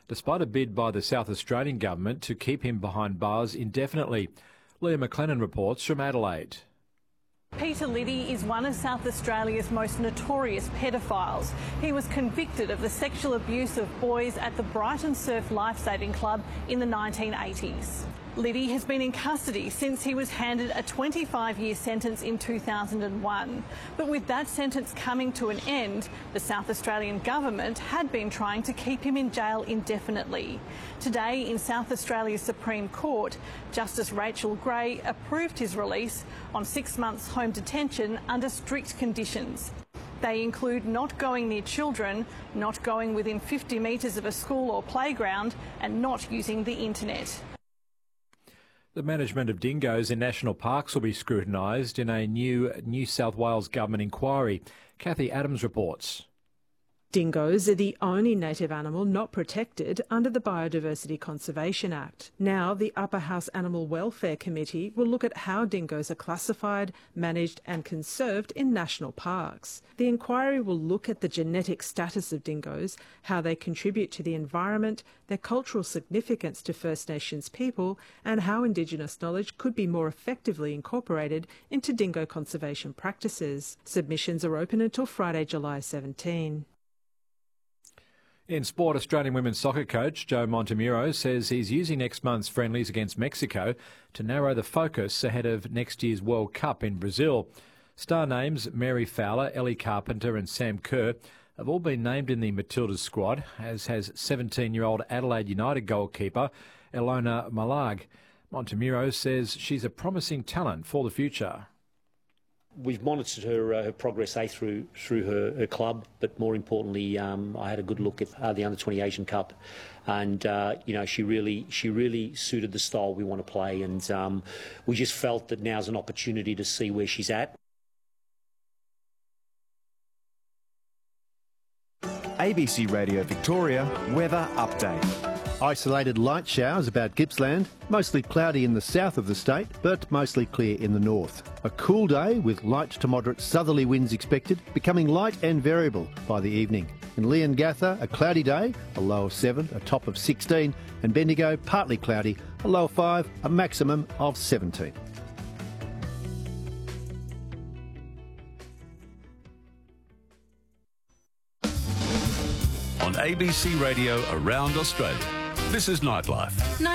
despite a bid by the South Australian government to keep him behind bars indefinitely. Leah McLennan reports from Adelaide. Peter Liddy is one of South Australia's most notorious pedophiles. He was convicted of the sexual abuse of boys at the Brighton Surf Lifesaving Club in the 1980s. Liddy has been in custody since he was handed a 25-year sentence in 2001. But with that sentence coming to an end, the South Australian government had been trying to keep him in jail indefinitely. Today, in South Australia's Supreme Court, Justice Rachel Gray approved his release on 6 months home detention under strict conditions. They include not going near children, not going within 50 metres of a school or playground, and not using the internet. The management of dingoes in national parks will be scrutinised in a new New South Wales government inquiry. Kathy Adams reports. Dingoes are the only native animal not protected under the Biodiversity Conservation Act. Now, the Upper House Animal Welfare Committee will look at how dingoes are classified, managed and conserved in national parks. The inquiry will look at the genetic status of dingoes, how they contribute to the environment, their cultural significance to First Nations people, and how Indigenous knowledge could be more effectively incorporated into dingo conservation practices. Submissions are open until Friday, July 17. In sport, Australian women's soccer coach Joe Montemuro says he's using next month's friendlies against Mexico to narrow the focus ahead of next year's World Cup in Brazil. Star names Mary Fowler, Ellie Carpenter and Sam Kerr have all been named in the Matildas squad, as has 17-year-old Adelaide United goalkeeper Elona Malag. Montemuro says she's a promising talent for the future. We've monitored her progress through her club, but more importantly, I had a good look at the Under-20 Asian Cup, and she really suited the style we want to play, and we just felt that now's an opportunity to see where she's at. ABC Radio Victoria weather update. Isolated light showers about Gippsland, mostly cloudy in the south of the state, but mostly clear in the north. A cool day with light to moderate southerly winds expected, becoming light and variable by the evening. In Leongatha, a cloudy day, a low of 7, a top of 16, and Bendigo, partly cloudy, a low of 5, a maximum of 17. On ABC Radio around Australia, this is Nightlife.